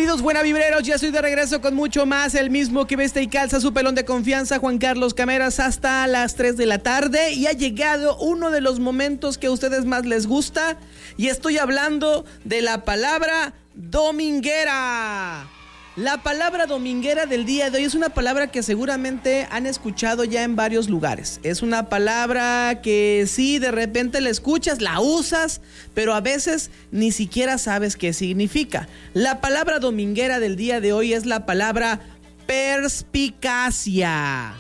Queridos buenavibreros, ya estoy de regreso con mucho más, el mismo que veste y calza su pelón de confianza, Juan Carlos Cameras, hasta las 3 de la tarde, y ha llegado uno de los momentos que a ustedes más les gusta, y estoy hablando de la palabra dominguera. La palabra dominguera del día de hoy es una palabra que seguramente han escuchado ya en varios lugares. Es una palabra que sí, de repente la escuchas, la usas, pero a veces ni siquiera sabes qué significa. La palabra dominguera del día de hoy es la palabra perspicacia.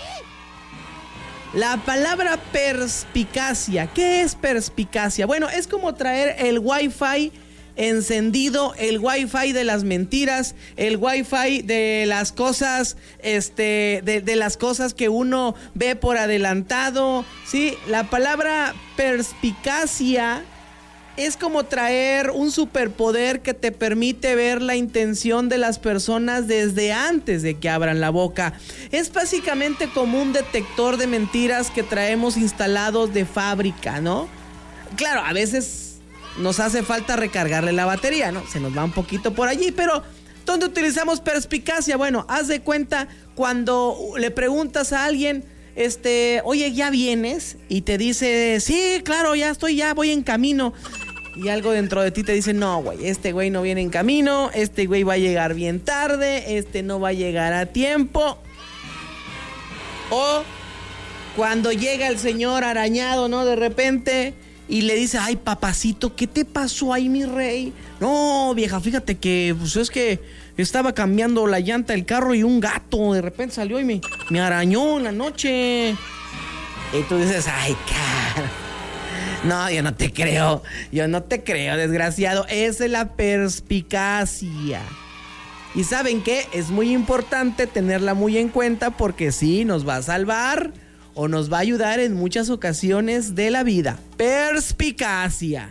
La palabra perspicacia. ¿Qué es perspicacia? Bueno, es como traer el Wi-Fi encendido, el Wi-Fi de las mentiras, el Wi-Fi de las cosas, de las cosas que uno ve por adelantado, ¿sí? La palabra perspicacia es como traer un superpoder que te permite ver la intención de las personas desde antes de que abran la boca. Es básicamente como un detector de mentiras que traemos instalados de fábrica, ¿no? Claro, a veces nos hace falta recargarle la batería, ¿no? Se nos va un poquito por allí, pero ¿dónde utilizamos perspicacia? Bueno, haz de cuenta cuando le preguntas a alguien, oye, ¿ya vienes? Y te dice, sí, claro, ya estoy, ya voy en camino. Y algo dentro de ti te dice, no, güey, este güey no viene en camino, este güey va a llegar bien tarde, no va a llegar a tiempo. O cuando llega el señor arañado, ¿no? De repente, y le dice, ay, papacito, ¿qué te pasó ahí, mi rey? No, vieja, fíjate que, pues es que estaba cambiando la llanta del carro y un gato de repente salió y me arañó en la noche. Y tú dices, ay, cara. No, yo no te creo, desgraciado. Esa es la perspicacia. ¿Y saben qué? Es muy importante tenerla muy en cuenta porque sí, nos va a salvar o nos va a ayudar en muchas ocasiones de la vida. Perspicacia.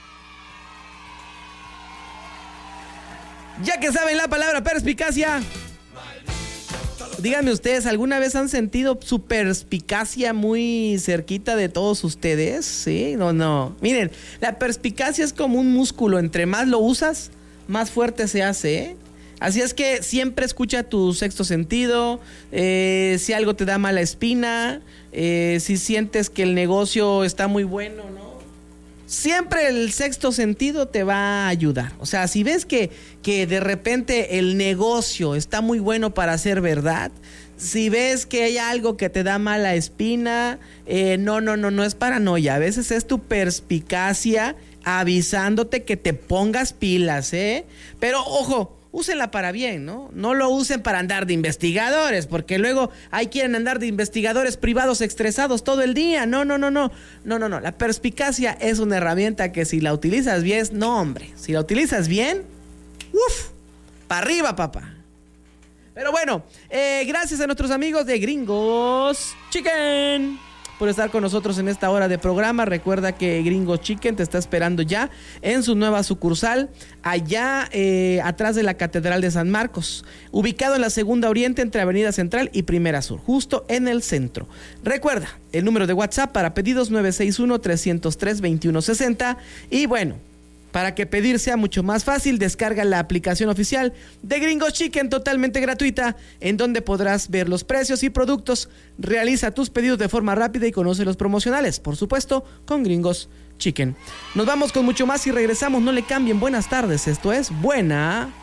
Ya que saben la palabra perspicacia, díganme ustedes, ¿alguna vez han sentido su perspicacia muy cerquita de todos ustedes? ¿Sí? No. Miren, la perspicacia es como un músculo. Entre más lo usas, más fuerte se hace, ¿eh? Así es que siempre escucha tu sexto sentido, si algo te da mala espina, si sientes que el negocio está muy bueno, ¿no? Siempre el sexto sentido te va a ayudar. O sea, si ves que de repente el negocio está muy bueno para ser verdad, si ves que hay algo que te da mala espina, no es paranoia. A veces es tu perspicacia avisándote que te pongas pilas, ¿eh? Pero ojo, úsenla para bien, ¿no? No lo usen para andar de investigadores, porque luego ahí quieren andar de investigadores privados estresados todo el día. No. La perspicacia es una herramienta que si la utilizas bien, si la utilizas bien, para arriba, papá. Pero bueno, gracias a nuestros amigos de Gringos Chicken por estar con nosotros en esta hora de programa. Recuerda que Gringos Chicken te está esperando ya en su nueva sucursal, allá atrás de la Catedral de San Marcos, ubicado en la Segunda Oriente entre Avenida Central y Primera Sur, justo en el centro. Recuerda, el número de WhatsApp para pedidos 961-303-2160. Y bueno, para que pedir sea mucho más fácil, descarga la aplicación oficial de Gringos Chicken totalmente gratuita, en donde podrás ver los precios y productos. Realiza tus pedidos de forma rápida y conoce los promocionales, por supuesto, con Gringos Chicken. Nos vamos con mucho más y regresamos. No le cambien. Buenas tardes. Esto es Buena